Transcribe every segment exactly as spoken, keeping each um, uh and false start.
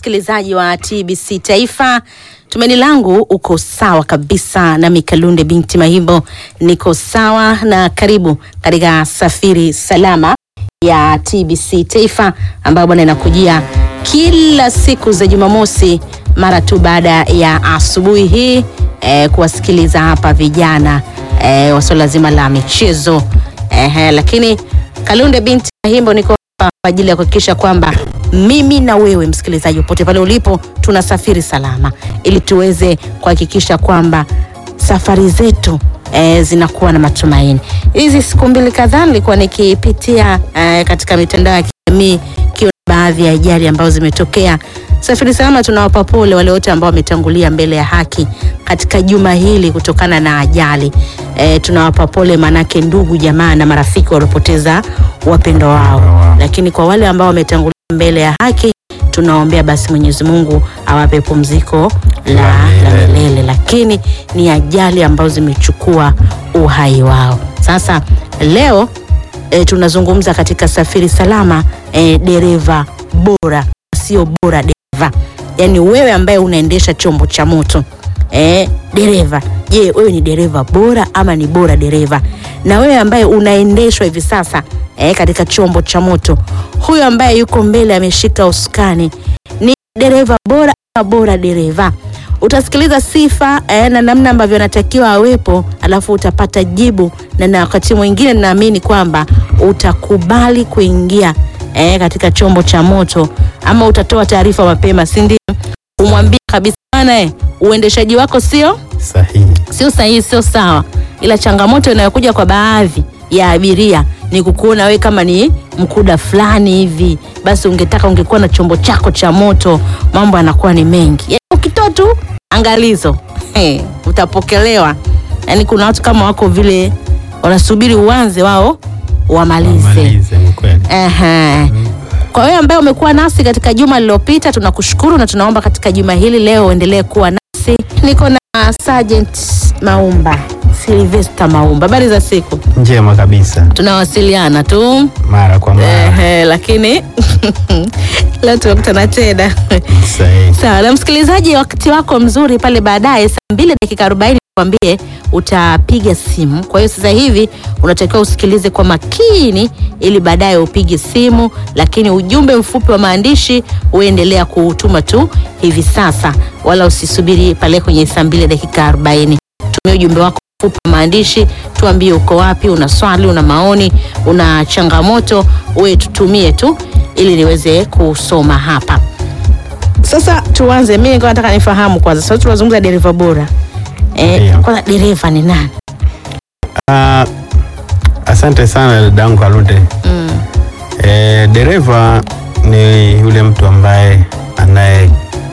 msikilizaji wa T B C Taifa. Tumaini langu uko sawa kabisa, na Mikalunde binti Mahimbo niko sawa, na karibu katika Safiri Salama ya T B C Taifa ambayo bwana inakujia kila siku za Jumamosi mara tu baada ya asubuhi hii eh, kuwasikiliza hapa vijana eh, wa swala zima la michezo eh, lakini Kalunde binti Mahimbo niko hapa kwa ajili ya kuhakikisha kwamba mimi na wewe msikilizaji popote pale ulipo tunasafiri salama, ili tuweze kuhakikisha kwamba safari zetu e, zinakuwa na matumaini. Hizi siku mbili kadhaa nilikuwa nikipitia e, katika mitandao ya kijamii kiona baadhi ya ajali ambazo zimetokea. Safiri salama tunawapa pole wale wote ambao wametangulia mbele ya haki katika juma hili kutokana na ajali. E, tunawapa pole manake ndugu jamaa na marafiki waliopoteza wapendo wao. Lakini kwa wale ambao wametangulia mbele ya haki tunaombea basi Mwenyezi Mungu awape pumziko la, la milele. Lakini ni ajali ambazo zimechukua uhai wao. Sasa leo e, tunazungumza katika Safiri Salama e, dereva bora sio bora dereva. Yaani wewe ambaye unaendesha chombo cha moto eh, dereva, je, wewe ni dereva bora ama ni bora dereva? Na wewe ambaye unaendeshwa hivi sasa eh, katika chombo cha moto, huyo ambaye yuko mbele ameshika usukani, ni dereva bora ama bora dereva? Utasikiliza sifa eh, na namna ambavyo anatakiwa awepo, alafu utapata jibu, na na wakati mwingine naamini kwamba utakubali kuingia eh, katika chombo cha moto, ama utatoa taarifa mapema, si ndio? Umwambie kabisa bana eh, uendeshaji wako sio sahihi. Sio sahihi, sio sawa. Ila changamoto inayokuja kwa baadhi ya abiria ni kukuona wewe kama ni mkuda fulani hivi, basi ungetaka ungekuwa na chombo chako cha moto, mambo yanakuwa ni mengi. Yaani ukitoa tu angalizo, hey, utapokelewa. Yaani kuna watu kama wako vile wanasubiri uanze wao wamalize. Wamalize ni kweli. Aha. Kwa wewe ambaye umekuwa nasi katika juma lililopita, tunakushukuru na tunaomba katika juma hili leo uendelee kuwa nasi. Niko na Sergeant Maumba, Sylvester Maumba. Habari za siku? Njema kabisa. Tunawasiliana tu mara kwa mara. Eh, lakini leo tunakutana tena. Sahihi. Sawa, na msikilizaji, wakati wako mzuri pale baadaye saa mbili dakika arobaini kwambie utapiga simu. Kwa hiyo sasa hivi unatakiwa usikilize kwa makini ili baadaye upige simu, lakini ujumbe mfupi wa maandishi uendelea kuutuma tu hivi sasa, wala usisubiri pale kwenye saa mbili dakika arobaini. Tumia ujumbe wako mfupi wa maandishi, tuambie uko wapi, una swali, una maoni, una changamoto, wewe tutumie tu ili niweze kusoma hapa. Sasa tuanze, mimi niko nataka nifahamu kwanza. Sasa tunazungumza dereva bora. Eh, kwanza dereva ni nani? Uh, asante sana dadangu Kalunde. Mm. Eh, dereva ni yule mtu ambaye anaye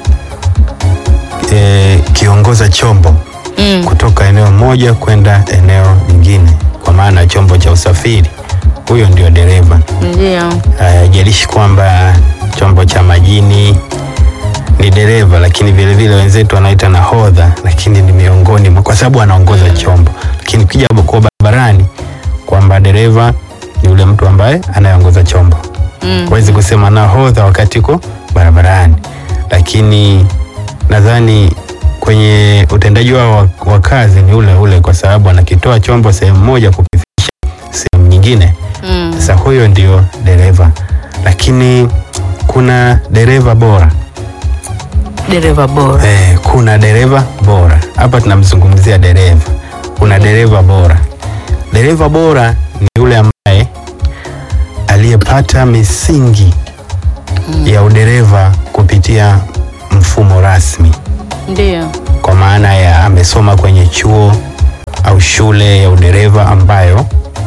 eh, kiongoza chombo mm. kutoka eneo moja kwenda eneo lingine, kwa maana chombo cha usafiri. Huyo ndio dereva. Ndio. Haijalishi uh, kwamba chombo cha majini ni dereva, lakini vile vile wenzetu wanaita nahodha, lakini ni miongoni kwa sababu anaongoza mm. chombo. Lakini kija kwa barabarani kwamba dereva ni yule mtu ambaye anayeongoza chombo. Mm. Huwezi kusema nahodha wakati uko barabarani. Lakini nadhani kwenye utendaji wao wa kazi ni ule ule, kwa sababu anakitoa chombo sehemu moja kukifikisha sehemu nyingine. Mm. Sasa huyo ndio dereva. Lakini kuna dereva bora. Dereva bora. Eh, kuna dereva bora. Hapa tunamzungumzia dereva. Kuna dereva bora. Dereva bora ni yule ambaye aliyepata misingi mm. ya udereva kupitia mfumo rasmi. Ndio. Kwa maana ya amesoma kwenye chuo au shule ya udereva ambayo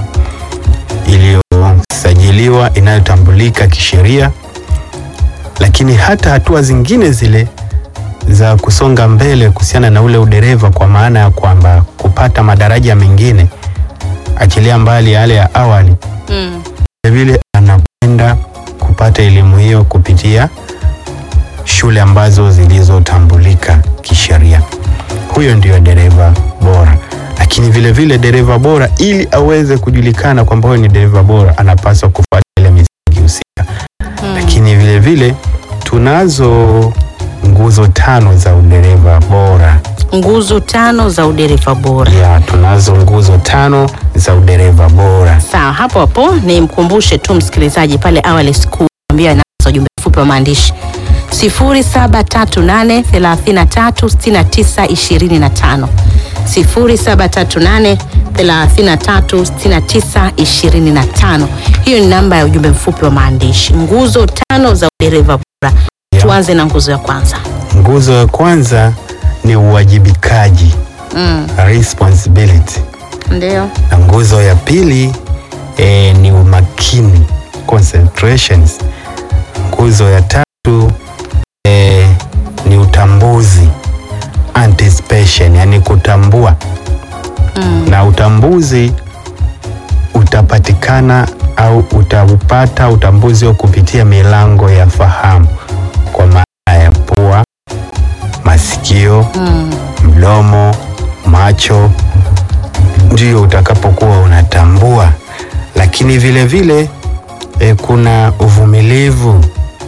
iliyosajiliwa, inayotambulika kisheria. Lakini hata hatua zingine zile za kusonga mbele kuhusiana na ule udereva, kwa maana ya kwamba kupata madaraja mengine, achilia mbali yale ya awali, mm. vile anakwenda kupata elimu hiyo kupitia shule ambazo zilizotambulika kisheria. Huyo ndio dereva bora. Lakini vile vile dereva bora, ili aweze kujulikana kwamba huyo ni dereva bora, anapaswa kufuata ile misingi husika. Mm. Lakini vile vile tunazo nguzo tano za udereva bora. Nguzo tano za udereva bora. Ya, tunazo nguzo tano za udereva bora. Sawa, hapo hapo ni mkumbushe tu msikilizaji pale awali sikuambia na ujumbe mfupi wa maandishi sifuri saba tatu nane thelathini na tatu sitini na tisa ishirini na tano sifuri saba tatu nane thelathini na tatu sitini na tisa ishirini na tano. Hiyo ni namba ya ujumbe mfupi wa maandishi. Nguzo tano za udereva bora. Yeah. Tuanze na nguzo ya kwanza. Nguzo ya kwanza ni uwajibikaji. Mm. Responsibility. Ndio. Na nguzo ya pili eh, ni umakini, concentrations. Nguzo ya tatu eh, ni utambuzi, anticipation, yani kutambua. Mm. Na utambuzi utapatikana au utaupata utambuzi wa kupitia milango ya fahamu, kwa maana ya pua, masikio, mm. mdomo, macho, ndio utakapokuwa unatambua. Lakini vile vile e, kuna uvumilivu,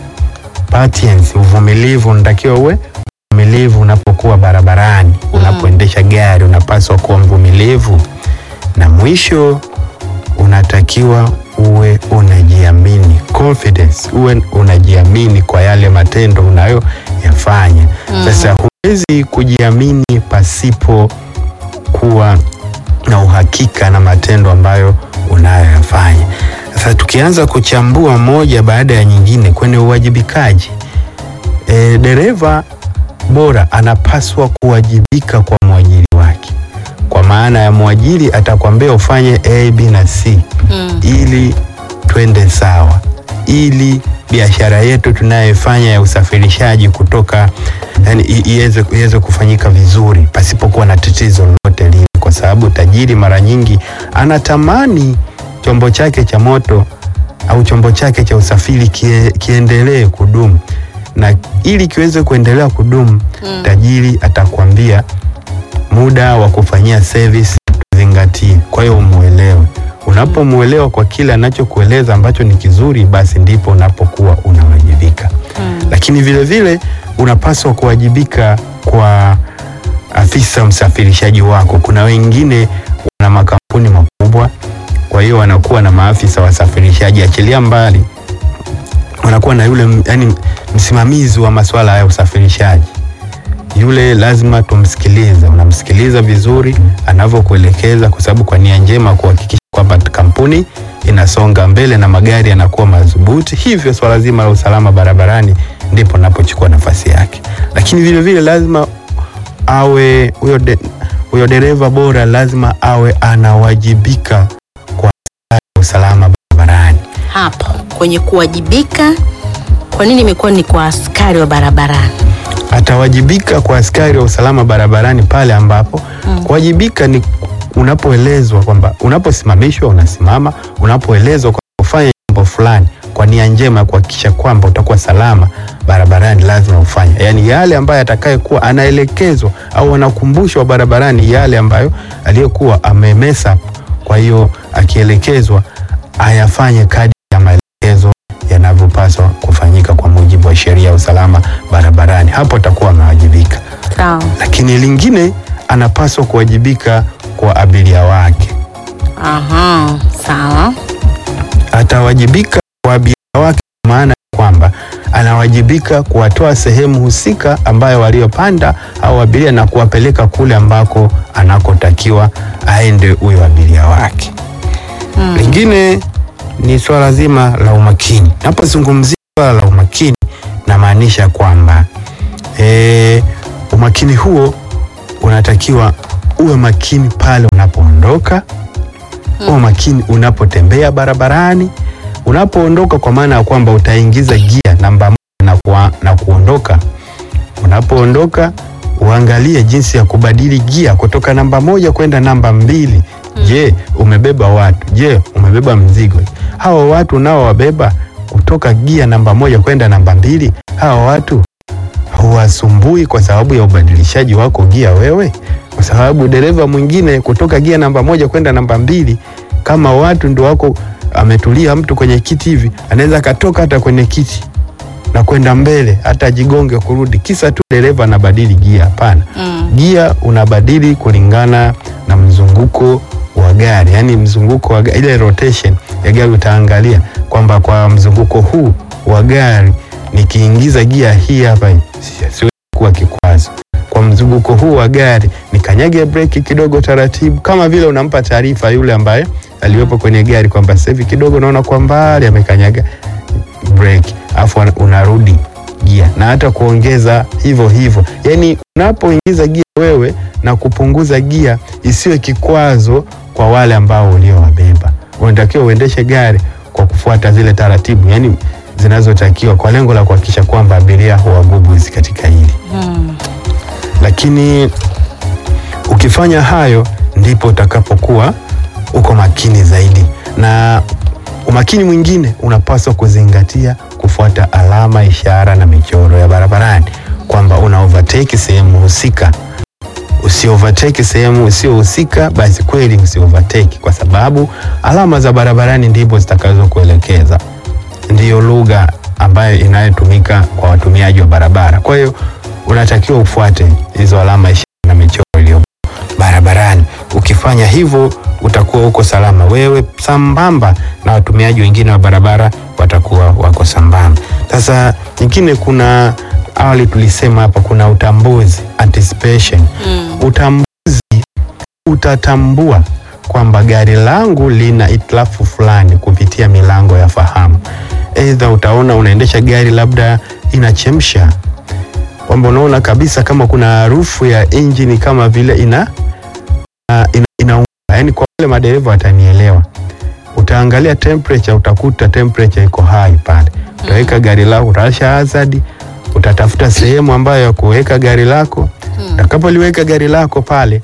patience. Uvumilivu unatakiwa uwe uvumilivu unapokuwa barabarani, mm. unapoendesha gari unapaswa kuwa mvumilivu. Na mwisho unatakiwa uwe unajiamini, confidence, uwe unajiamini kwa yale matendo unayoyafanya. Mm. Sasa huwezi kujiamini pasipo kuwa na uhakika na matendo ambayo unayoyafanya. Sasa tukianza kuchambua moja baada ya nyingine kwenye uwajibikaji, e, dereva bora anapaswa kuwajibika kwa mwajiri wake, kwa maana ya mwajiri atakwambia ufanye A, B na C. Mm. ili twende sawa, ili biashara yetu tunayofanya ya usafirishaji kutoka yani iweze iweze kufanyika vizuri pasipokuwa na tatizo lolote lile, kwa sababu tajiri mara nyingi anatamani chombo chake cha moto au chombo chake cha usafiri kie, kiendelee kudumu, na ili kiweze kuendelea kudumu, mm. tajiri atakwambia muda wa kufanyia service zingatie. Kwa hiyo umuelewe. Unapomuelewa kwa kile anachokueleza ambacho ni kizuri, basi ndipo unapokuwa unawajibika. Mm. Lakini vile vile unapaswa kuwajibika kwa afisa msafirishaji wako. Kuna wengine wana makampuni makubwa, kwa hiyo wanakuwa na maafisa wasafirishaji, achilia mbali, wanakuwa na yule yani msimamizi wa masuala ya usafirishaji. Yule lazima tumsikilize, unamsikiliza vizuri anavyokuelekeza, kwa sababu kwa nia njema kuhakikisha kwamba kampuni inasonga mbele na magari yanakuwa madhubuti. Hivyo swala zima la usalama barabarani ndipo napochukua nafasi yake. Lakini vile vile lazima awe huyo de, huyo dereva bora lazima awe anawajibika kwa usalama barabarani. Hapo kwenye kuwajibika, kwa nini imekuwa ni kwa askari wa barabarani? Atawajibika kwa askari wa usalama barabarani pale ambapo mm. kuwajibika ni unapoelezwa kwamba unaposimamishwa unasimama, unapoelezwa kwa kufanya jambo fulani kwa nia njema kuhakikisha kwamba utakuwa salama barabarani, lazima ufanye. Yaani yale ambayo atakaye kuwa anaelekezwa au anakumbushwa barabarani, yale ambayo aliyokuwa amemesa, kwa hiyo akielekezwa ayafanye kadri ya maelekezo yanavyopaswa kufanyika kwa mujibu wa sheria ya usalama barabarani. Hapo atakuwa amewajibika. Sawa. Lakini lingine, anapaswa kuwajibika kwa abiria wake. Aha, sawa. Atawajibika kwa abiria wake, maana kwamba anawajibika kuwatoa sehemu husika ambayo waliopanda au abiria na kuwapeleka kule ambako anakotakiwa aende huyo abiria wake. Mm. Lingine ni swala zima la umakini. Napozungumzia swala la umakini, namaanisha kwamba e, umakini huo unatakiwa uwe makini pale unapoondoka, mm. uwe makini unapotembea barabarani, unapoondoka, kwa maana ya kwamba utaingiza gia namba moja na, kwa, na kuondoka. Unapoondoka uangalie jinsi ya kubadili gia kutoka namba moja kwenda namba mbili. Mm. Je, umebeba watu? Je, umebeba mzigo? Hawa watu nao wabeba kutoka gia namba moja kwenda namba mbili, hawa watu huwasumbui kwa sababu ya ubadilishaji wako gia wewe? Kwa sababu dereva mwingine kutoka gia namba moja kwenda namba mbili, kama watu ndio wako ametulia mtu kwenye kiti hivi, anaweza katoka hata kwenye kiti na kwenda mbele, hata jigonge kurudi, kisa tu dereva anabadili gia. Hapana. Mm. Gia unabadili kulingana na mzunguko wa gari, yani mzunguko wa gari, ile rotation ya gari utaangalia kwamba kwa mzunguko huu wa gari nikiingiza gia hii hapa siwezi kuwa kikwazo. Kwa mzunguko huu wa gari nikanyage breki kidogo taratibu, kama vile unampa taarifa yule ambaye aliyepo kwenye gari kwamba sasa hivi kidogo naona kwa mbali amekanyaga breki, afu unarudi gia, na hata kuongeza hivyo hivyo. Yani unapoingiza gia wewe na kupunguza gia isiwe kikwazo kwa wale ambao uliowabeba. Unatakiwa uendeshe gari kwa kufuata zile taratibu yani zinazotakiwa, kwa lengo la kuhakikisha kwamba abiria huwagubuzi katika hili. Hmm. Lakini ukifanya hayo ndipo utakapokuwa uko makini zaidi. Na umakini mwingine unapaswa kuzingatia kufuata alama, ishara na michoro ya barabarani, kwamba una overtake sehemu husika. Usi overtake sehemu usiohusika, basi kweli usi overtake, kwa sababu alama za barabarani ndipo zitakazo kuelekeza. Ndiyo lugha ambayo inayotumika kwa watumiaji wa barabara. Kwa hiyo unatakiwa ufuate hizo alama, ishara na michoro iliyo barabarani. Ukifanya hivyo utakuwa uko salama wewe sambamba na watumiaji wengine wa barabara watakuwa wako sambamba. Sasa nyingine, kuna awali tulisema hapa kuna utambuzi, anticipation. Mm. Utambuzi utatambua kwamba gari langu lina itilafu fulani kupitia milango ya fahamu. Aidha utaona unaendesha gari labda inachemsha, kwamba unaona kabisa kama kuna harufu ya engine kama vile ina ina, ina yani kwa wale madereva watanielewa. Utaangalia temperature, utakuta temperature iko high pale. Utaweka gari lako, utasha hazard, utatafuta sehemu ambayo ya kuweka gari lako. Utakapoliweka gari lako pale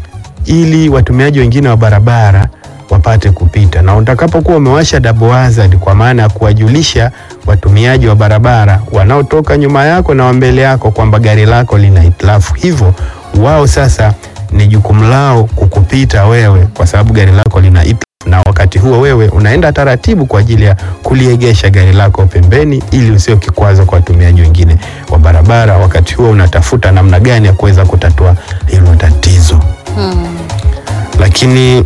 ili watumiaji wengine wa barabara wapate kupita, na utakapokuwa umewasha double hazard, kwa maana ya kuwajulisha watumiaji wa barabara wanaotoka nyuma yako na wa mbele yako kwamba gari lako lina hitilafu, hivyo wao sasa ni jukumu lao kukupita wewe kwa sababu gari lako lina hitilafu, na wakati huo wewe unaenda taratibu kwa ajili ya kuliegesha gari lako pembeni ili usio kikwazo kwa watumiaji wengine wa barabara. Wakati huo unatafuta namna gani ya kuweza kutatua hilo tatizo. Hmm. Lakini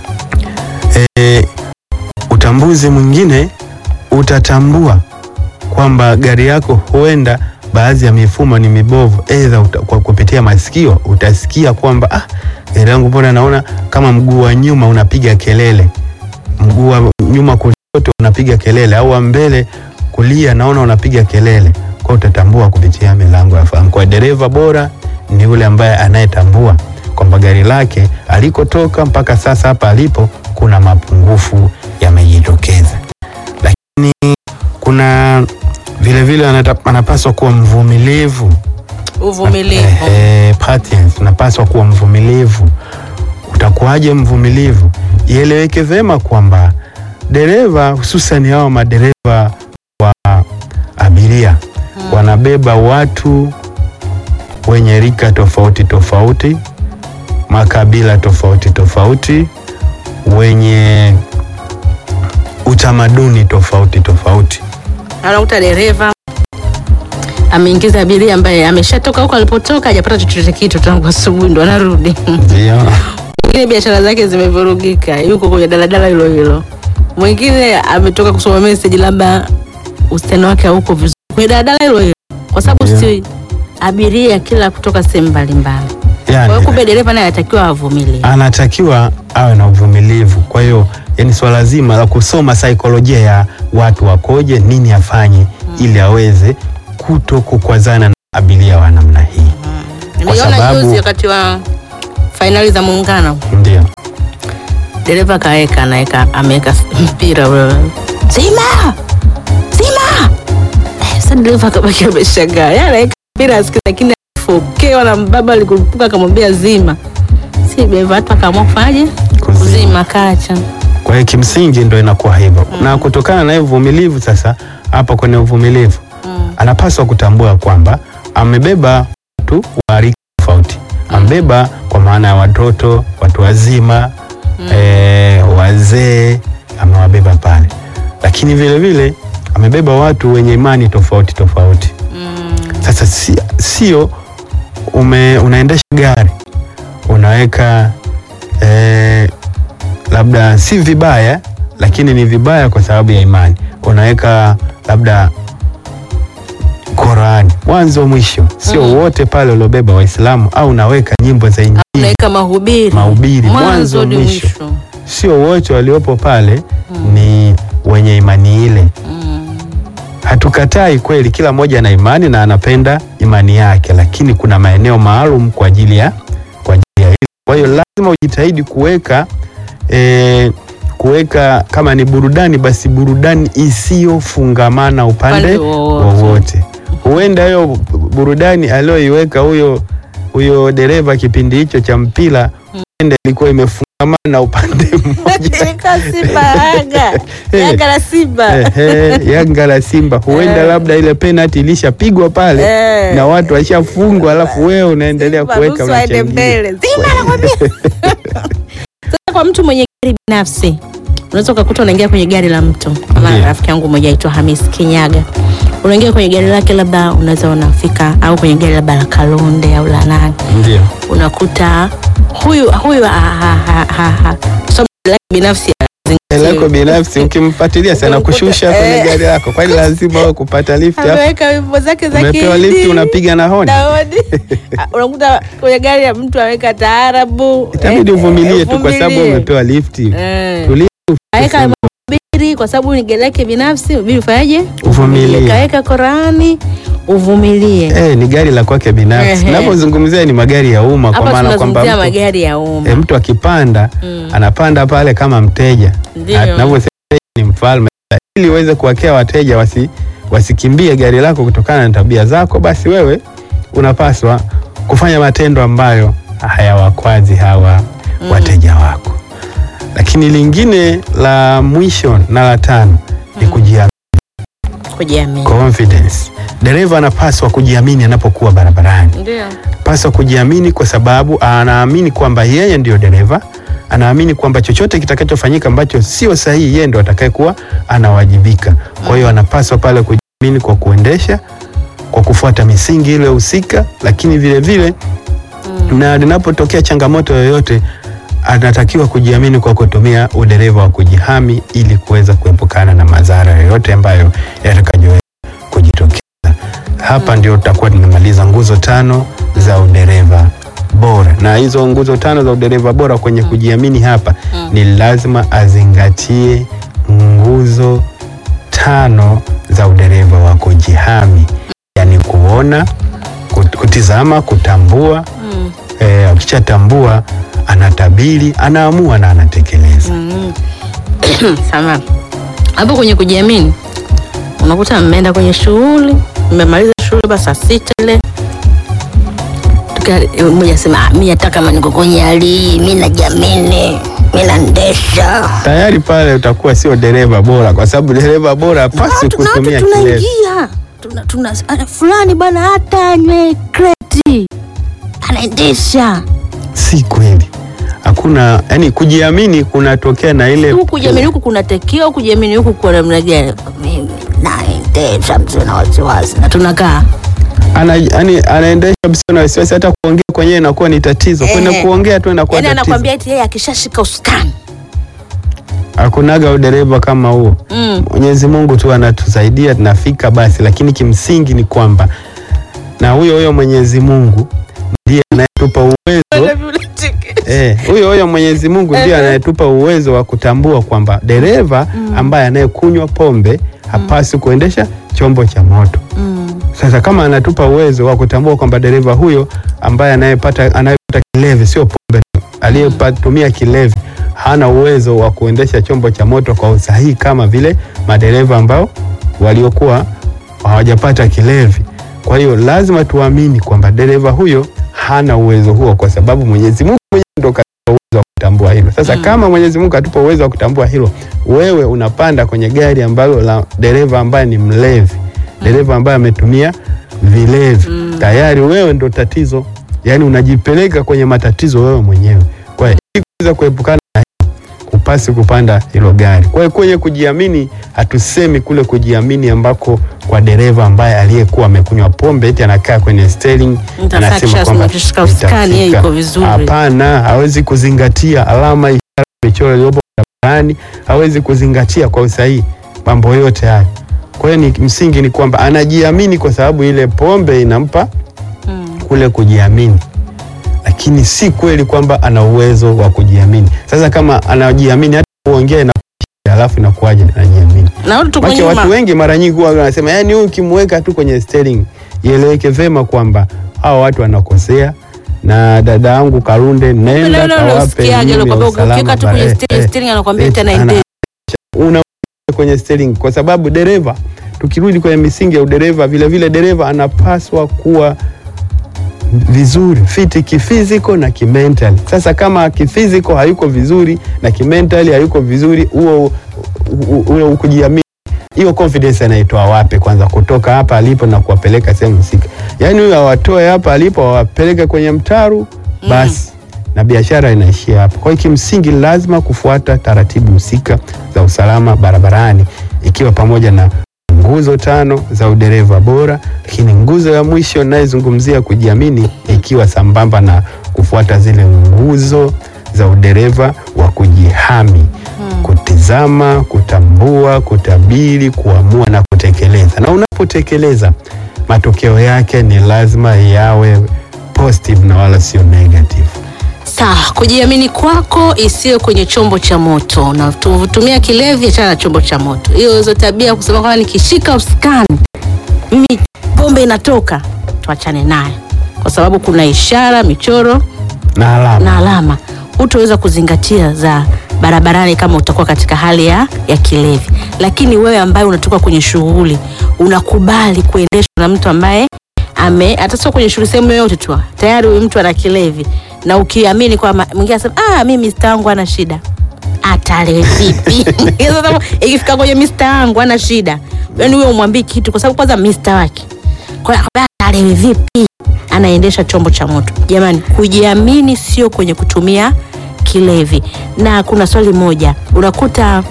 e, utambuzi mwingine utatambua kwamba gari yako huenda baadhi ya mifumo ni mibovu. Aidha kwa kupitia masikio utasikia kwamba ah, gari yangu mbona naona kama mguu wa nyuma unapiga kelele, mguu wa nyuma kushoto unapiga kelele, au wa mbele kulia naona unapiga kelele. Kwa utatambua kupitia milango ya fahamu. Kwa dereva bora ni yule ambaye anayetambua kwamba gari lake alikotoka mpaka sasa hapa alipo kuna mapungufu yamejitokeza. Lakini kuna vile vile anapaswa kuwa mvumilivu. Uvumilivu. Eh, patience, unapaswa kuwa mvumilivu. Utakuwaje mvumilivu? Ieleweke vema kwamba dereva, hususan hao madereva wa abiria, hmm, wanabeba watu wenye rika tofauti tofauti, makabila tofauti tofauti, wenye utamaduni tofauti tofauti. Anakuta dereva ameingiza abiria ambaye ameshatoka huko alipotoka, hajapata chochote kitu tangu asubuhi ndo anarudi. Ndio. Mwingine biashara zake zimevurugika, yuko kwenye daladala hilo hilo. Mwingine ametoka kusoma message labda usiano wake huko vizuri kwenye daladala hilo hilo. Kwa sababu si abiria kila kutoka sehemu mbalimbali. Yani, kwa hiyo kumbe dereva naye anatakiwa avumilie. Anatakiwa awe na uvumilivu. Kwa hiyo yani swala zima la kusoma saikolojia ya watu wakoje, nini afanye, hmm, ili aweze kuto kukwazana na abiria wa namna hii. Hmm. Kwa sababu juzi wakati wa finali za muungano. Ndio. Dereva kaeka naeka ameka mpira wewe. Zima! Zima! Eh, sasa dereva kabaki ameshangaa. Yeye anaeka mpira asikia, lakini afokewa na mbaba alikurupuka akamwambia zima. Si dereva hata akaamua kufanyaje? Kuzima kacha. Kwa hiyo kimsingi ndio inakuwa hivyo. Mm. Na kutokana na uvumilivu sasa, hapa kwenye uvumilivu, mm, anapaswa kutambua kwamba amebeba watu wa rika tofauti. Mm. Amebeba kwa maana ya watoto, watu wazima, mm, e, wazee, amewabeba pale. Lakini vile vile amebeba watu wenye imani tofauti tofauti. Mm. Sasa si, sio ume, unaendesha gari unaweka eh, labda si vibaya, lakini ni vibaya kwa sababu ya imani. Unaweka labda Qur'an mwanzo mwisho, sio Mm. wote pale waliobeba Waislamu, au unaweka nyimbo za Injili, Unaweka mahubiri. mahubiri Mwanzo mwanzo mwisho. mwisho. Sio wote waliopo pale Mm. ni wenye imani ile. Mm. Hatukatai kweli, kila mmoja ana imani na anapenda imani yake, lakini kuna maeneo maalum kwa ajili ya kwa ajili ya hilo. Kwa hiyo lazima ujitahidi kuweka eh, kuweka kama ni burudani, basi burudani isiyofungamana upande Upande wowote. wowote. Huenda hiyo burudani aliyoiweka huyo huyo dereva kipindi hicho cha mpira, huenda ilikuwa imefungamana na upande mmoja. Ilikuwa Simba Yanga. Yanga la Simba. Eh, eh, Yanga la Simba. Huenda Eh. labda ile penalty ilishapigwa pale Eh. na watu washafungwa, alafu wewe unaendelea Simba kuweka nusu aende unachangia. mbele. Simba anakwambia. Sasa kwa mtu mwenye gari binafsi, unaweza ukakuta unaingia kwenye gari la mtu. Kama Ndiyo. rafiki yangu mmoja aitwa Hamis Kinyaga. Unaingia kwenye gari lake, labda unaweza unafika, au kwenye gari labda la Kalonde au la nani. Ndio. Unakuta huyu huyu ha ha ha ha. ha. So gari lake binafsi Gari lako binafsi ukimfuatilia sana Ukimkuta, kushusha kwenye eh. gari lako, kwani lazima wewe kupata lift hapo? ameweka wimbo zake za Umepewa Kihindi. lift unapiga na honi. Daudi. Unakuta kwenye gari ya mtu aweka taarabu. Itabidi eh, uvumilie eh, tu kwa sababu uvumilie. umepewa lift. Eh. Tulia. Aweka mahubiri kwa sababu ni gari lake binafsi, ubiri ufanyaje? Uvumilie. Kaweka Qur'ani, uvumilie. Eh, ni gari la kwake binafsi. Ehe. Ninapozungumzia ni magari ya umma, kwa Hapa maana kwamba tunazungumzia mtu, magari ya umma. eh, mtu akipanda Mm. anapanda pale kama mteja. Ndio. Na tunavyosema ni mfalme, ili uweze kuwakea wateja wasi wasikimbie gari lako kutokana na tabia zako, basi wewe unapaswa kufanya matendo ambayo hayawakwazi hawa Mm. wateja wako. Lakini lingine la mwisho na la tano ni kujiamini, Kujiamini. confidence. Dereva anapaswa kujiamini anapokuwa barabarani. Ndio. Paswa kujiamini kwa sababu anaamini kwamba yeye ndio dereva, anaamini kwamba chochote kitakachofanyika ambacho sio sahihi, yeye ndio atakayekuwa anawajibika. Kwa hiyo anapaswa pale kujiamini kwa kuendesha, kwa kufuata misingi ile husika, lakini vile vile Mm. na linapotokea changamoto yoyote anatakiwa kujiamini kwa kutumia udereva wa kujihami ili kuweza kuepukana na madhara yoyote ambayo yatakayoweza kujitokeza. Hapa ndio tutakuwa tumemaliza nguzo tano za udereva bora, na hizo nguzo tano za udereva bora kwenye kujiamini hapa Mm. ni lazima azingatie nguzo tano za udereva wa kujihami, yani kuona, kut- kutizama, kutambua. Mm. Eh, ukishatambua anatabiri, anaamua na anatekeleza. Mm. Sama. Hapo kwenye kujiamini unakuta mmeenda kwenye shughuli, mmemaliza shughuli basi saa sita ile. Tuka mmoja sema ah, mimi hata kama niko kwenye hali, mimi najiamini, mimi naendesha. Tayari pale utakuwa sio dereva bora, kwa sababu dereva bora hapaswi Tuna watu kutumia kilevi. tunaingia. Tuna tuna ana fulani bana hata anywe kreti. Anaendesha. Si kweli, hakuna. Yani kujiamini kunatokea na ile Huku kujiamini huku kunatekewa, kujiamini huku kwa namna gani? Mimi naendesha mzee na wasiwasi. Na tunakaa. ana, yani, anaendesha bisio na wasiwasi, hata kuongea kwenyewe inakuwa ni tatizo. Kwenda Eh. kuongea tu inakuwa Yaani tatizo. anakuambia eti yeye akishashika usukani. Hakunaga udereva kama huo. Mm. Mwenyezi Mungu tu anatusaidia tunafika basi, lakini kimsingi ni kwamba na huyo huyo Mwenyezi Mungu ndiye anayetupa uwezo eh, huyo huyo Mwenyezi Mungu ndiye anayetupa uwezo wa kutambua kwamba dereva ambaye anayekunywa pombe hapaswi kuendesha chombo cha moto. Mm. Sasa kama anatupa uwezo wa kutambua kwamba dereva huyo ambaye anayepata anayepata kilevi, sio pombe tu, aliyepatumia kilevi hana uwezo wa kuendesha chombo cha moto kwa usahihi kama vile madereva ambao waliokuwa hawajapata kilevi. Kwa hiyo lazima tuamini kwamba dereva huyo hana uwezo huo, kwa sababu Mwenyezi Mungu mwenyewe ndio katupa uwezo wa kutambua hilo. Sasa Mm. kama Mwenyezi Mungu atupa uwezo wa kutambua hilo, wewe unapanda kwenye gari ambalo la dereva ambaye ni mlevi, dereva ambaye ametumia vilevi, Mm. tayari wewe ndo tatizo. Yaani unajipeleka kwenye matatizo wewe mwenyewe. Kwa hiyo ili kuweza kuepukana na hilo, hapasi kupanda hilo gari. Kwa hiyo kwenye kujiamini, hatusemi kule kujiamini ambako kwa dereva ambaye aliyekuwa amekunywa pombe eti anakaa kwenye steering anasema kwamba iko vizuri. Hapana, hawezi kuzingatia alama, ishara, michoro iliyopo barabarani, hawezi kuzingatia kwa usahihi mambo yote haya. Kwa hiyo ni msingi ni kwamba anajiamini kwa sababu ile pombe inampa hmm. kule kujiamini, lakini si kweli kwamba ana uwezo wa kujiamini. Sasa kama anajiamini hata kuongea na alafu inakuaje anajiamini? Maana watu wengi mara nyingi huwa wanasema yani huyu ukimweka tu kwenye steering ieleweke vema kwamba hao watu wanakosea, na dada yangu Kalunde nenda kawape ukiweka tu kwenye steering anakuambia tena ende una kwenye steering, kwa sababu dereva, tukirudi kwenye misingi ya udereva, vile vile dereva anapaswa kuwa vizuri fiti kifiziko na kimentali. Sasa kama kifiziko hayuko vizuri na kimentali hayuko vizuri, huo huo kujiamini, hiyo confidence anaitoa wapi kwanza kutoka hapa alipo na kuwapeleka sehemu husika? Yaani huyo awatoe hapa alipo awapeleke kwenye mtaru basi mm. na biashara inaishia hapo. Kwa hiyo kimsingi lazima kufuata taratibu husika za usalama barabarani, ikiwa pamoja na nguzo tano za udereva bora, lakini nguzo ya mwisho ninayozungumzia kujiamini ikiwa sambamba na kufuata zile nguzo za udereva wa kujihami hmm. kutizama, kutambua, kutabiri, kuamua na kutekeleza. Na unapotekeleza matokeo yake ni lazima yawe positive na wala sio negative. Sawa, kujiamini kwako isiyo kwenye chombo cha moto. Na tutumia kilevi, achana na chombo cha moto. Hiyo hizo tabia kusema kama nikishika usukani mimi pombe inatoka, tuachane naye. Kwa sababu kuna ishara, michoro na alama. Na alama. Hutaweza kuzingatia za barabarani kama utakuwa katika hali ya, ya kilevi. Lakini wewe ambaye unatoka kwenye shughuli, unakubali kuendeshwa na mtu ambaye ame atasoma kwenye shughuli sehemu yoyote tu, tayari huyu mtu ana kilevi, na ukiamini kwa mwingine anasema ah mimi mister wangu ana shida, atale vipi? Sasa ikifika kwenye mister wangu ana shida, yani wewe umwambie kitu kwa sababu kwanza mister wake, kwa hiyo atale vipi? Anaendesha chombo cha moto. Jamani, kujiamini sio kwenye kutumia kilevi. Na kuna swali moja, unakuta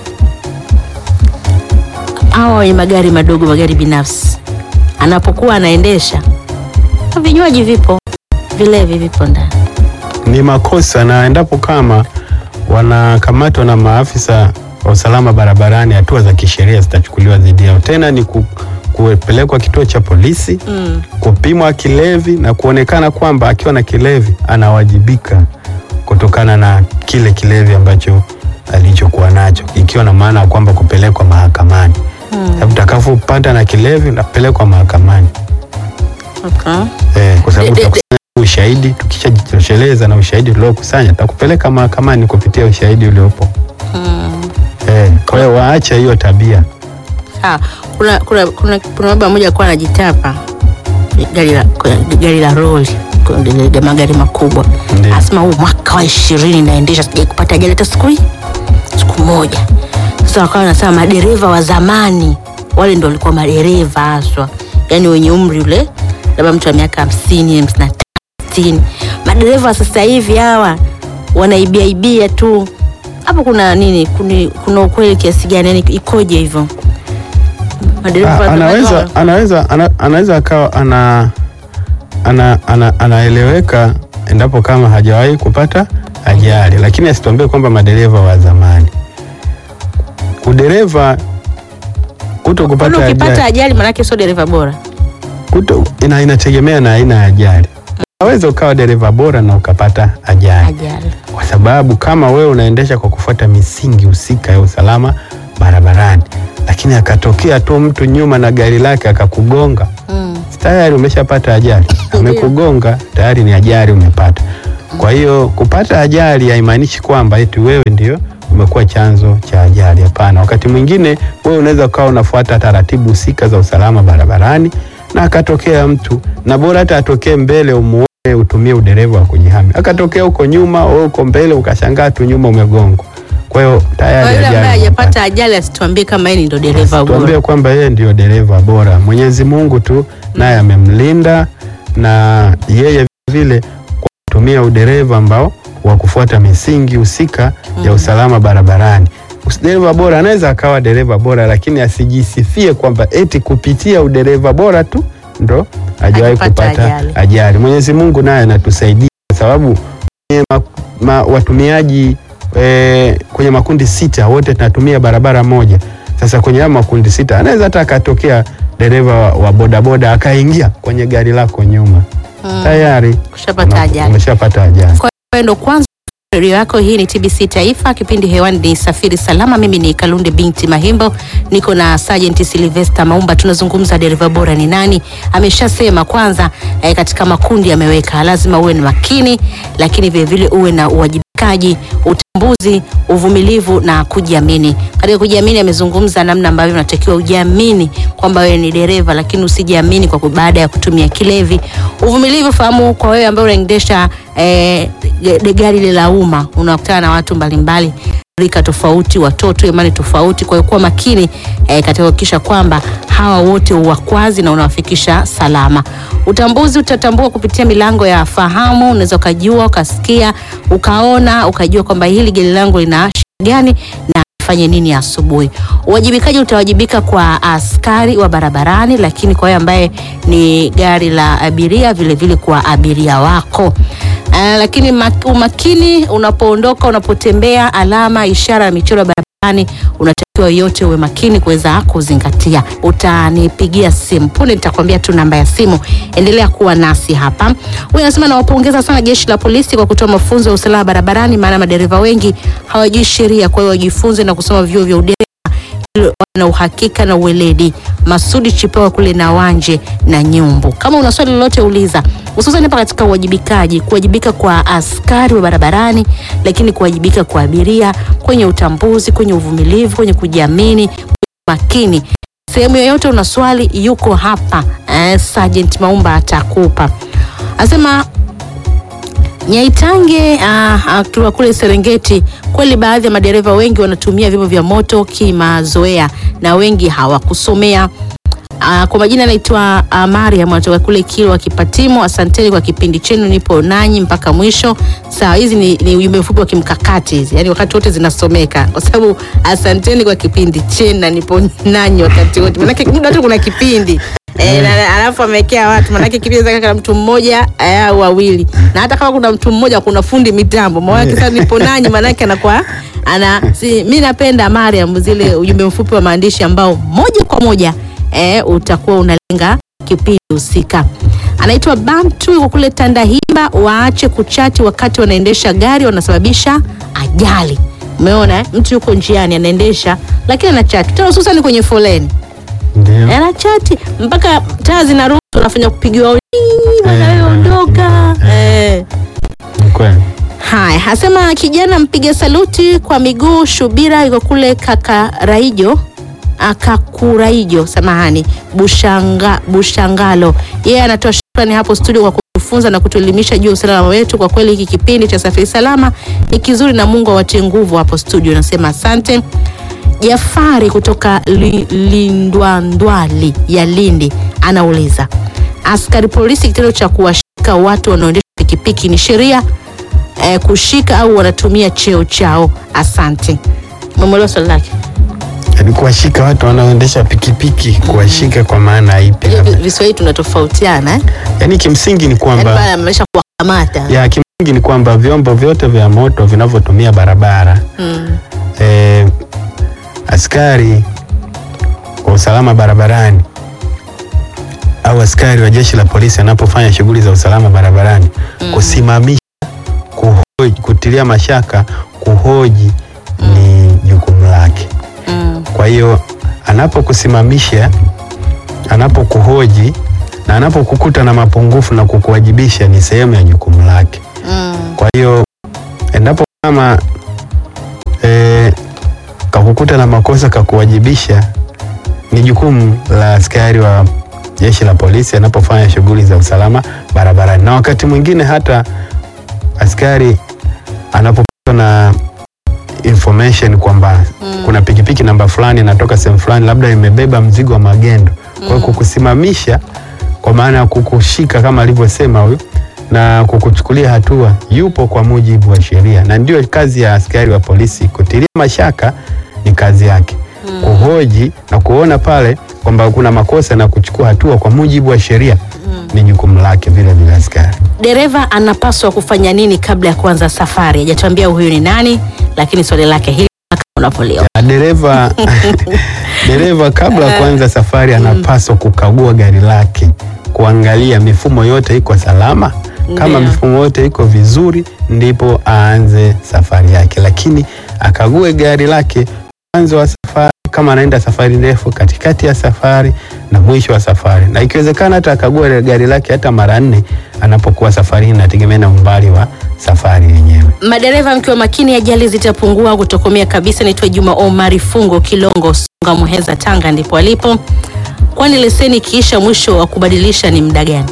hao wenye magari madogo, magari binafsi, anapokuwa anaendesha vinywaji vipo, vilevi vipo ndani, ni makosa. Na endapo kama wanakamatwa na maafisa wa usalama barabarani, hatua za kisheria zitachukuliwa dhidi yao. Tena ni ku, kupelekwa kituo cha polisi mm. kupimwa kilevi na kuonekana kwamba akiwa na kilevi anawajibika kutokana na kile kilevi ambacho alichokuwa nacho, ikiwa na maana kwamba kupelekwa mahakamani. Mm. Utakapopata na kilevi unapelekwa mahakamani. Okay. Eh, kwa sababu tutakusanya ushahidi, tukishajitosheleza na ushahidi tuliokusanya tutakupeleka mahakamani kupitia ushahidi uliopo. Mm. Eh, kwa hiyo waache hiyo tabia. Ah, kuna kuna kuna kuna baba mmoja alikuwa anajitapa gari la gari la lori, kwa magari makubwa. Asema huu mwaka wa ishirini naendesha sije kupata ajali hata siku siku moja. Sasa wakawa wanasema madereva wa zamani wale ndio walikuwa madereva haswa, yani wenye umri ule labda mtu wa miaka hamsini, hamsini na tano. Madereva sasa hivi hawa wanaibia ibia tu. Hapo kuna nini? Kuna, kuna ukweli kiasi gani? Yani ikoje hivyo? Madereva anaweza anaweza ana, anaweza akawa ana ana ana anaeleweka endapo kama hajawahi kupata ajali, lakini asituambie kwamba madereva wa zamani. Udereva kuto kupata ajali, ukipata ajali maana yake sio dereva bora. Kuto ina inategemea na aina ya ajali. Unaweza ukawa dereva bora na ukapata ajali. Ajali. Kwa sababu kama wewe unaendesha kwa kufuata misingi husika ya usalama barabarani, lakini akatokea tu mtu nyuma na gari lake akakugonga, mm. tayari umeshapata ajali. Amekugonga tayari ni ajali umepata. Kwa hiyo kupata ajali haimaanishi kwamba eti wewe ndio umekuwa chanzo cha ajali. Hapana. Wakati mwingine wewe unaweza ukawa unafuata taratibu husika za usalama barabarani na akatokea mtu, na bora hata atokee mbele umuone utumie udereva wa kujihami. Akatokea huko nyuma, wewe uko mbele ukashangaa tu nyuma umegongwa. Kwa hiyo tayari ajali. Yule ambaye hajapata ajali asituambie kama yeye ndio dereva bora. Tuambie kwamba yeye ndio dereva bora. Mwenyezi Mungu tu naye amemlinda, na yeye vile kwa kutumia udereva ambao wa kufuata misingi husika mm. ya usalama barabarani. Dereva bora anaweza akawa dereva bora, lakini asijisifie kwamba eti kupitia udereva bora tu ndo hajawahi kupata ajali. ajali. Mwenyezi Mungu naye anatusaidia kwa sababu ma, ma, watumiaji e, kwenye makundi sita wote tunatumia barabara moja. Sasa kwenye haya makundi sita anaweza hata akatokea dereva wa bodaboda akaingia kwenye gari lako nyuma. Hmm. Tayari kushapata ajali. Umeshapata ajali. Kwa hiyo ndo kwanza redio yako hii ni T B C Taifa, kipindi hewani ni Safiri Salama. Mimi ni Kalunde binti Mahimbo, niko na Sergeant Sylvester Maumba. Tunazungumza dereva bora ni nani. Ameshasema kwanza eh, katika makundi ameweka lazima uwe ni makini, lakini vile vile uwe na uwajibikaji, utambuzi, uvumilivu na kujiamini. Katika kujiamini amezungumza namna ambavyo unatakiwa ujiamini kwamba wewe ni dereva, lakini usijiamini kwa baada ya kutumia kilevi. Uvumilivu, fahamu kwa wewe ambaye unaendesha eh, gari la umma, unakutana na watu mbalimbali, rika tofauti, watoto, imani tofauti. Kwa hiyo kuwa makini eh, katika kuhakikisha kwamba hawa wote uwakwazi na unawafikisha salama. Utambuzi, utatambua kupitia milango ya fahamu. Unaweza ukajua, ukasikia, ukaona, ukajua kwamba hili gari langu lina shida gani na fanye nini asubuhi. Uwajibikaji, utawajibika kwa askari wa barabarani, lakini kwa yeye ambaye ni gari la abiria vile vile kwa abiria wako. Uh, lakini umakini unapoondoka, unapotembea, alama, ishara na michoro barabarani unatakiwa yote uwe makini kuweza kuzingatia. Utanipigia simu punde nitakwambia tu namba ya simu. Endelea kuwa nasi hapa. Wewe unasema nawapongeza sana jeshi la polisi kwa kutoa mafunzo ya usalama barabarani, maana madereva wengi hawajui sheria, kwa hiyo wajifunze na kusoma vyuo vya udereva na uhakika na uweledi. Masudi Chipewa kule na Wanje na Nyumbu. Kama una swali lolote uliza. Hususan hapa katika uwajibikaji, kuwajibika kwa askari wa barabarani, lakini kuwajibika kwa abiria, kwenye utambuzi, kwenye uvumilivu, kwenye kujiamini, kwenye makini. Sehemu yoyote una swali yuko hapa. Eh, Sergeant Maumba atakupa. Asema Nyaitange akiwa uh, kule Serengeti, kweli baadhi ya madereva wengi wanatumia vyombo vya moto kimazoea na wengi hawakusomea. Uh, kwa majina naitwa uh, Mariam, anatoka kule Kilwa Kipatimo. Asanteni kwa kipindi chenu, nipo nanyi mpaka mwisho. Sawa, hizi ni, ni ujumbe mfupi wa kimkakati hizi. Yaani wakati wote zinasomeka. Kwa sababu asanteni kwa kipindi chenu, nipo nanyi wakati wote. Maana muda tu kuna kipindi. Eh, na alafu amekea watu, maana kipindi zake kama mtu mmoja au wawili. Na hata kama kuna mtu mmoja kuna fundi mitambo. Maana kisa nipo nanyi maana yake anakuwa ana si, mimi napenda Mariam zile ujumbe mfupi wa maandishi ambao moja kwa moja eh, utakuwa unalenga kipindi husika. Anaitwa Bantu yuko kule Tandahimba. Waache kuchati wakati wanaendesha gari, wanasababisha ajali. Umeona eh? Mtu yuko njiani anaendesha lakini anachati. Tena hususan kwenye foleni. Ndio. Anachati mpaka taa zinaruhusu, anafanya kupigiwa wanaondoka. Eh. Kweli. Haya, hasema kijana mpiga saluti kwa miguu Shubira yuko kule Kakaraijo. Akakuraijo, samahani, Bushanga Bushangalo. Yeye anatoa shukrani hapo studio kwa kutufunza na kutuelimisha juu ya usalama wetu. Kwa kweli hiki kipindi cha Safiri Salama ni kizuri na Mungu awatie nguvu hapo studio. Nasema asante. Jafari kutoka li, Lindwandwali ya Lindi anauliza, askari polisi kitendo cha kuwashika watu wanaoendesha pikipiki ni sheria eh, kushika au wanatumia cheo chao? Asante. Mmeelewa swali lake? Yaani kuwashika watu wanaoendesha pikipiki, kuwashika kwa maana ipi? Viswahili tunatofautiana eh? Yaani kimsingi ni kwamba yaani amesha kuwakamata. Ya kimsingi ni kwamba vyombo vyote vya moto vinavyotumia barabara mm. eh, askari wa usalama barabarani au askari wa jeshi la polisi anapofanya shughuli za usalama barabarani mm. kusimamisha, kuhoji, kutilia mashaka, kuhoji mm. ni jukumu lake. Mm. Kwa hiyo anapokusimamisha, anapokuhoji na anapokukuta na mapungufu na kukuwajibisha ni sehemu ya jukumu lake. Mm. Kwa hiyo endapo kama eh, kakukuta na makosa kakuwajibisha, ni jukumu la askari wa jeshi la polisi anapofanya shughuli za usalama barabarani. Na wakati mwingine hata askari anapopata na information kwamba mm. kuna pikipiki namba fulani inatoka sehemu fulani, labda imebeba mzigo wa magendo. Kwa hiyo kukusimamisha kwa maana ya kukushika kama alivyosema huyu na kukuchukulia hatua, yupo kwa mujibu wa sheria, na ndio kazi ya askari wa polisi. Kutilia mashaka ni kazi yake, mm. kuhoji na kuona pale kwamba kuna makosa na kuchukua hatua kwa mujibu wa sheria, mm. ni jukumu lake vile vile askari. Dereva anapaswa kufanya nini kabla ya kuanza safari? Hajatuambia huyu ni nani, lakini swali lake hili unapoliwa. Dereva dereva kabla ya kuanza safari anapaswa kukagua gari lake, kuangalia mifumo yote iko salama. Kama yeah. mifumo yote iko vizuri, ndipo aanze safari yake, lakini akague gari lake mwanzo wa safari, kama anaenda safari ndefu, katikati ya safari na mwisho wa safari, na ikiwezekana hata akague gari lake hata mara nne anapokuwa safarini, nategemea na umbali wa safari yenyewe. Madereva mkiwa makini, ajali zitapungua kutokomea kabisa. Naitwa Juma Omari Fungo Kilongo, Songa, Muheza, Tanga ndipo alipo. Kwani leseni kiisha, mwisho wa kubadilisha ni muda gani?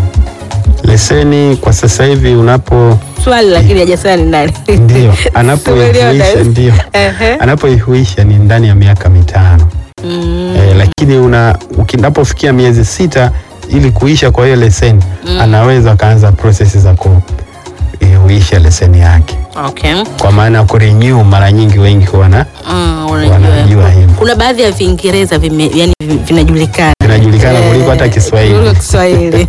Leseni kwa sasa hivi unapo swali, lakini hajasema ni nani. Ndio, anapoihuisha ndio. Anapoihuisha ni ndani ya miaka mitano. Mm. E, lakini una ukinapofikia miezi sita ili kuisha kwa hiyo leseni, mm. anaweza kaanza process za kuihuisha leseni yake. Okay. Kwa maana ku renew mara nyingi wengi wana mm, wanajua hivyo. Kuna baadhi ya Viingereza vime, yani vinajulikana. Vinajulikana eh, kuliko hata Kiswahili. Kuliko Kiswahili.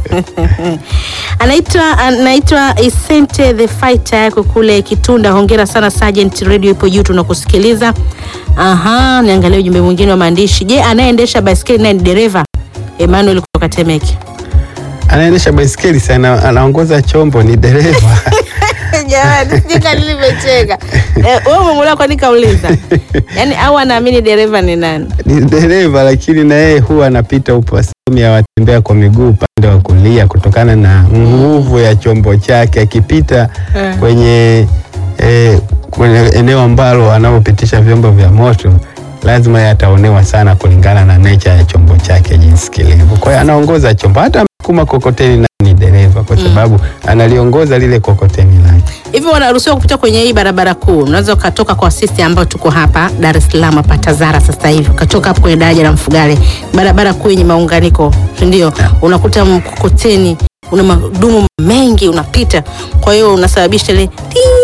Anaitwa anaitwa Isente the Fighter yako kule Kitunda. Hongera sana Sergeant, radio ipo juu tunakusikiliza. Aha, niangalie ujumbe mwingine wa maandishi. Je, anayeendesha baiskeli naye ni dereva? Emmanuel kutoka Temeke. Anaendesha baiskeli sana, anaongoza chombo ni dereva. Jamani, sijika nilivyocheka. Eh, wewe umemuuliza kwa nini kauliza? Yaani au anaamini dereva ni nani? Ni dereva, lakini na yeye huwa anapita upasemi ya watembea kwa miguu upande wa kulia kutokana na nguvu ya chombo chake. Akipita uh. kwenye eh, kwenye eneo ambalo anapopitisha vyombo vya moto, lazima yataonewa sana kulingana na nature ya chombo chake jinsi kilivyo. Kwa hiyo anaongoza chombo, hata kuma kokoteni na ni dereva kwa sababu mm. analiongoza lile kokoteni lake. Hivi wanaruhusiwa kupita kwenye hii barabara kuu? Unaweza ukatoka kwa sisi ambao tuko hapa Dar es Salaam hapa Tazara sasa hivi, ukatoka hapo kwenye daraja la Mfugale, barabara kuu yenye maunganiko, ndio yeah. unakuta mkokoteni una madumu mengi unapita, kwa hiyo unasababisha ile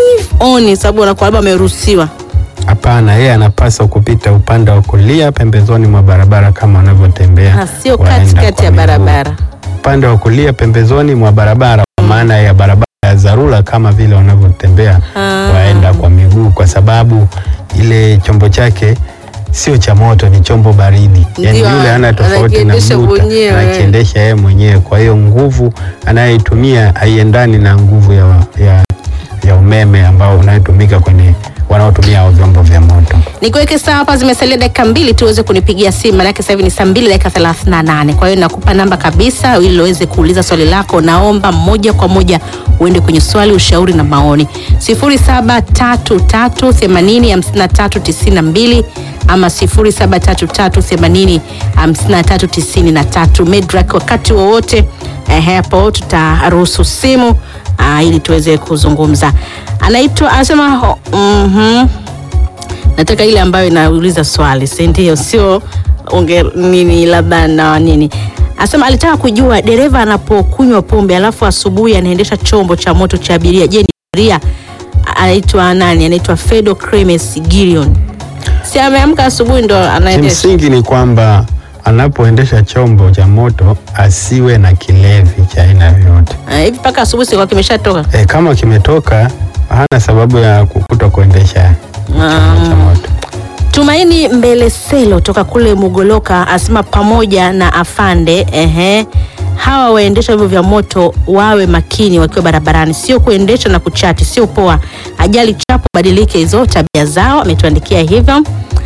on sababu anakuwa labda ameruhusiwa. Hapana, yeye anapaswa kupita upande wa kulia pembezoni mwa barabara kama anavyotembea. Sio katikati ya barabara. Upande wa kulia pembezoni mwa barabara, kwa maana ya barabara ya dharura kama vile wanavyotembea waenda kwa miguu, kwa sababu ile chombo chake sio cha moto, ni chombo baridi. Yaani yule ana tofauti na mtu anakiendesha yeye mwenyewe. Kwa hiyo nguvu anayoitumia haiendani na nguvu ya, ya, ya umeme ambao unayotumika kwenye wanaotumia vyombo vya moto. Nikuweke sawa hapa, zimesalia dakika mbili tuweze kunipigia simu, maana sasa hivi ni saa mbili dakika thelathini na nane. Kwa hiyo nakupa namba kabisa ili uweze kuuliza swali lako. Naomba moja kwa moja uende kwenye swali, ushauri na maoni. sifuri saba tatu tatu themanini hamsini na tatu tisini na mbili ama sifuri saba tatu tatu themanini hamsini na tatu tisini na tatu. Medrak, wakati wowote eh, hapo tutaruhusu simu ah, ili tuweze kuzungumza. Anaitwa anasema mhm nataka ile ambayo inauliza swali, si ndio? Sio onge nini labda na nini. Anasema alitaka kujua dereva anapokunywa pombe alafu asubuhi anaendesha chombo cha moto cha abiria, je, ni sheria? Anaitwa nani? Anaitwa Fedo Cremes Gilion. Si ameamka asubuhi ndo anaendesha. Msingi ni kwamba anapoendesha chombo cha moto asiwe na kilevi cha aina yoyote. Hivi uh, paka asubuhi sio kimeshatoka? Eh, kama kimetoka hana sababu ya kukuta kuendesha chombo cha moto. Tumaini Mbele Selo toka kule Mugoloka asema pamoja na afande ehe, hawa waendesha vyombo vya moto wawe makini wakiwa barabarani, sio kuendesha na kuchati, sio poa. Ajali chapo, badilike hizo tabia zao. Ametuandikia hivyo.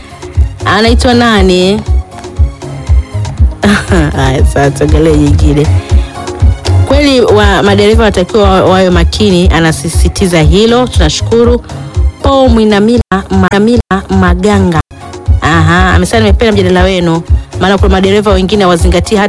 Anaitwa nani? Haya, sasa tuangalie nyingine. Kweli wa madereva watakiwa wawe makini, anasisitiza hilo. Tunashukuru. Po Mwinamila Mwinamila Maganga. Aha, amesema nimependa mjadala wenu, maana kuna madereva wengine wazingatia hata